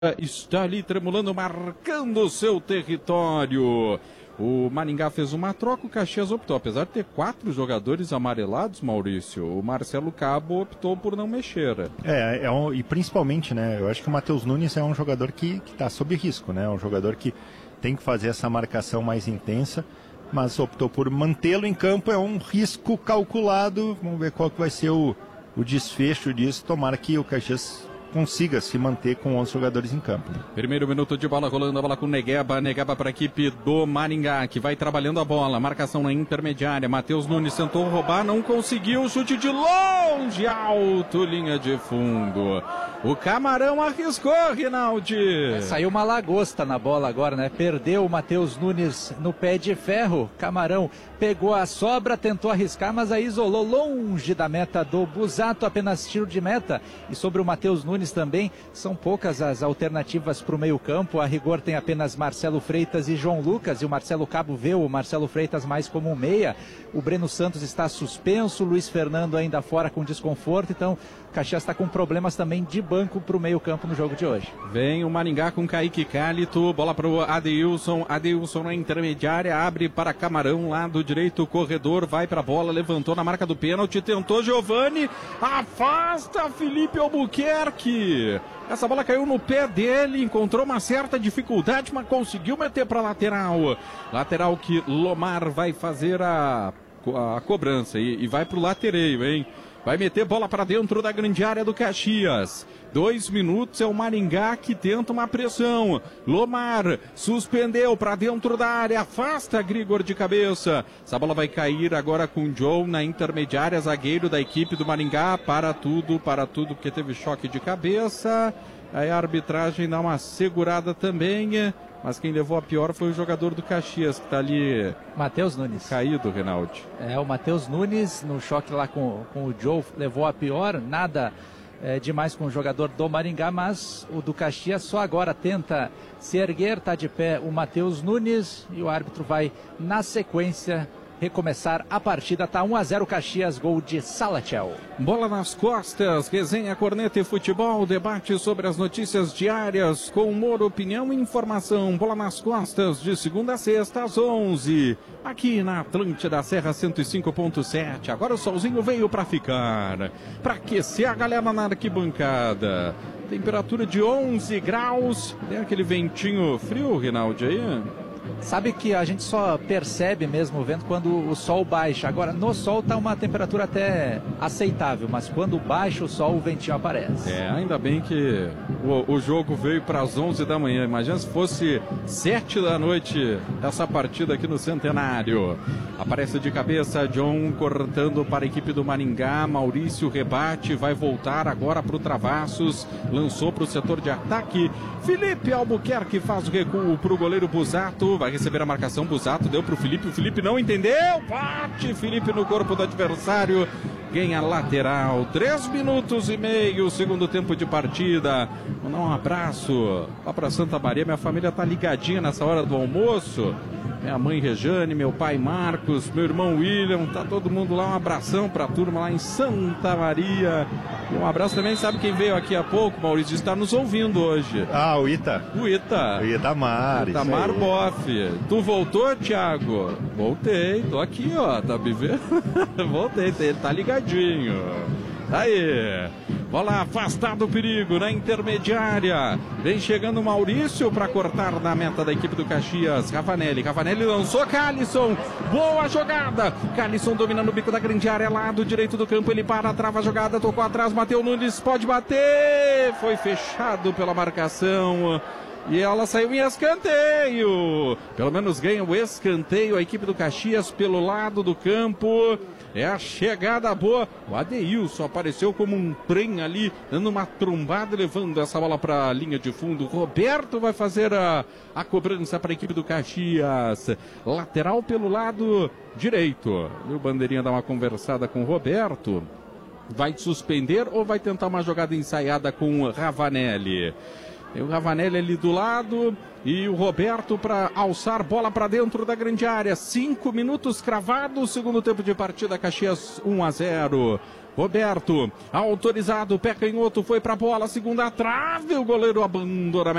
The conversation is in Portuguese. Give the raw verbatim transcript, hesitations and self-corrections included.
Está ali tremulando, marcando o seu território. O Maringá fez uma troca, o Caxias optou, apesar de ter quatro jogadores amarelados, Maurício, o Marcelo Cabo optou por não mexer. É, é um, e principalmente, né, eu acho que o Matheus Nunes é um jogador que está sob risco, né, um jogador que tem que fazer essa marcação mais intensa, mas optou por mantê-lo em campo, é um risco calculado, vamos ver qual que vai ser o, o desfecho disso, tomara que o Caxias consiga se manter com onze jogadores em campo. Primeiro minuto de bola rolando, a bola com Negueba, Negueba para a equipe do Maringá, que vai trabalhando a bola, marcação na intermediária, Matheus Nunes tentou roubar, não conseguiu, chute de longe, alto, linha de fundo. O Camarão arriscou, Rinaldi. Saiu uma lagosta na bola agora, né? Perdeu o Matheus Nunes no pé de ferro. Camarão pegou a sobra, tentou arriscar, mas aí isolou longe da meta do Busato, apenas tiro de meta. E sobre o Matheus Nunes também, são poucas as alternativas para o meio campo. A rigor tem apenas Marcelo Freitas e João Lucas, e o Marcelo Cabo vê o Marcelo Freitas mais como um meia. O Breno Santos está suspenso, o Luiz Fernando ainda fora com desconforto, então o Caxias está com problemas também de banco para o meio campo no jogo de hoje. Vem o Maringá com Kaique Cálito, bola para o Adeilson, Adeilson na intermediária, abre para Camarão, lado direito, corredor, vai para a bola, levantou na marca do pênalti, tentou Giovani, afasta Felipe Albuquerque. Essa bola caiu no pé dele, encontrou uma certa dificuldade, mas conseguiu meter para lateral. Lateral que Lomar vai fazer a, a cobrança e, e vai para o latereio, hein? Vai meter bola para dentro da grande área do Caxias. Dois minutos, é o Maringá que tenta uma pressão. Lomar suspendeu para dentro da área, afasta Grigor de cabeça. Essa bola vai cair agora com o Joe na intermediária, zagueiro da equipe do Maringá. Para tudo, para tudo, porque teve choque de cabeça. Aí a arbitragem dá uma segurada também. Mas quem levou a pior foi o jogador do Caxias, que está ali... Matheus Nunes. Caído, Rinaldi. É, o Matheus Nunes, no choque lá com, com o Joe, levou a pior. Nada é, demais com o jogador do Maringá, mas o do Caxias só agora tenta se erguer, está de pé o Matheus Nunes. E o árbitro vai, na sequência, recomeçar a partida. Tá um a zero Caxias, gol de Salatiel. Bola nas costas, resenha, corneta e futebol, debate sobre as notícias diárias com humor, opinião e informação. Bola nas costas, de segunda a sexta às onze, aqui na Atlântida Serra cento e cinco ponto sete. Agora o solzinho veio para ficar, para aquecer a galera na arquibancada. Temperatura de onze graus, tem aquele ventinho frio, Rinaldi, aí? Sabe que a gente só percebe mesmo o vento quando o sol baixa. Agora, no sol está uma temperatura até aceitável, mas quando baixa o sol, o ventinho aparece. É, ainda bem que o, o jogo veio para as onze da manhã. Imagina se fosse sete da noite essa partida aqui no Centenário. Aparece de cabeça John cortando para a equipe do Maringá. Maurício rebate, vai voltar agora para o Travassos. Lançou para o setor de ataque. Felipe Albuquerque faz o recuo para o goleiro Busato. Vai receber a marcação, Busato deu para o Felipe, o Felipe não entendeu, bate Felipe no corpo do adversário, ganha lateral, três minutos e meio, segundo tempo de partida. Vou dar um abraço lá para Santa Maria, minha família tá ligadinha nessa hora do almoço, minha mãe Rejane, meu pai Marcos, meu irmão William, tá todo mundo lá, um abração pra turma lá em Santa Maria. E um abraço também, sabe quem veio aqui há pouco, Maurício, está nos ouvindo hoje. Ah, o Ita. O Ita. O Itamar. Itamar Boff. Tu voltou, Thiago? Voltei, tô aqui, ó, tá me vendo? Voltei, ele tá ligadinho. Aí, bola afastada do perigo na intermediária. Vem chegando o Maurício para cortar na meta da equipe do Caxias. Ravanelli, Ravanelli lançou, Calisson. Boa jogada. Calisson dominando o bico da grande área, lado direito do campo. Ele para, trava a jogada, tocou atrás. Matheus Nunes pode bater. Foi fechado pela marcação. E ela saiu em escanteio. Pelo menos ganha o escanteio a equipe do Caxias pelo lado do campo. É a chegada boa. O Adeilson apareceu como um trem ali, dando uma trombada, levando essa bola para a linha de fundo. Roberto vai fazer a, a cobrança para a equipe do Caxias. Lateral pelo lado direito. E o Bandeirinha dá uma conversada com o Roberto. Vai suspender ou vai tentar uma jogada ensaiada com o Ravanelli? Tem o Ravanelli ali do lado e o Roberto para alçar bola para dentro da grande área. Cinco minutos cravados, segundo tempo de partida, Caxias um a zero. Roberto, autorizado, pé canhoto, foi pra bola, segunda trave, o goleiro abandona.